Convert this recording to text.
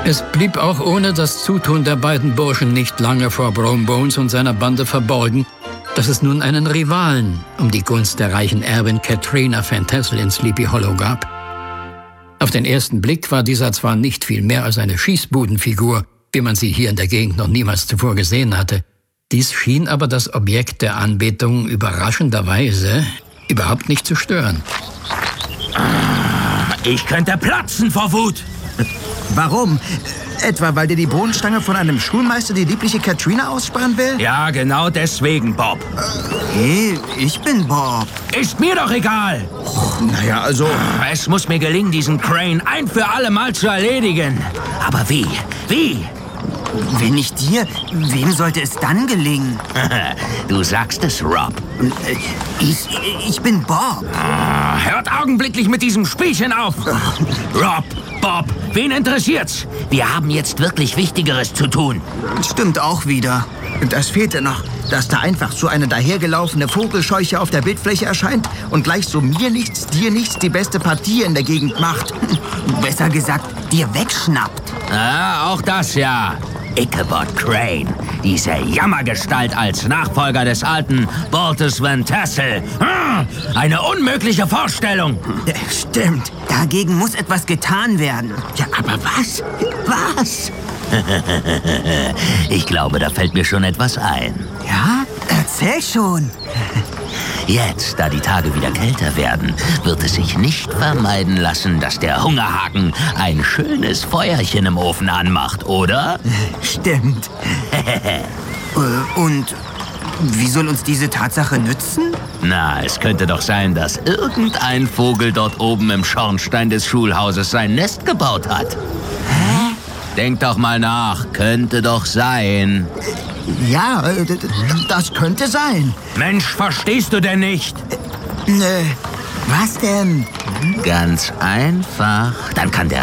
Es blieb auch ohne das Zutun der beiden Burschen nicht lange vor Brom Bones und seiner Bande verborgen, dass es nun einen Rivalen um die Gunst der reichen Erbin Katrina Van Tassel in Sleepy Hollow gab. Auf den ersten Blick war dieser zwar nicht viel mehr als eine Schießbudenfigur, wie man sie hier in der Gegend noch niemals zuvor gesehen hatte. Dies schien aber das Objekt der Anbetung überraschenderweise überhaupt nicht zu stören. Ich könnte platzen vor Wut. Warum? Etwa, weil dir die Bohnenstange von einem Schulmeister die liebliche Katrina aussparen will? Ja, genau deswegen, Bob. Hey, ich bin Bob. Ist mir doch egal. Naja, also... Es muss mir gelingen, diesen Crane ein für alle Mal zu erledigen. Aber wie? Wie? Wenn nicht dir, wem sollte es dann gelingen? Du sagst es, Rob. Ich bin Bob. Hört augenblicklich mit diesem Spielchen auf. Rob, Bob, wen interessiert's? Wir haben jetzt wirklich Wichtigeres zu tun. Stimmt auch wieder. Das fehlte noch, dass da einfach so eine dahergelaufene Vogelscheuche auf der Bildfläche erscheint und gleich so mir nichts, dir nichts die beste Partie in der Gegend macht. Besser gesagt, dir wegschnappt. Ah, auch das ja. Ichabod Crane, diese Jammergestalt als Nachfolger des alten Baltus Van Tassel. Eine unmögliche Vorstellung. Stimmt, dagegen muss etwas getan werden. Ja, aber was? Was? Ich glaube, da fällt mir schon etwas ein. Ja? Erzähl schon. Jetzt, da die Tage wieder kälter werden, wird es sich nicht vermeiden lassen, dass der Hungerhaken ein schönes Feuerchen im Ofen anmacht, oder? Stimmt. Und wie soll uns diese Tatsache nützen? Na, es könnte doch sein, dass irgendein Vogel dort oben im Schornstein des Schulhauses sein Nest gebaut hat. Hä? Denk doch mal nach, könnte doch sein. Ja, das könnte sein. Mensch, verstehst du denn nicht? Nö. Was denn? Ganz einfach. Dann kann der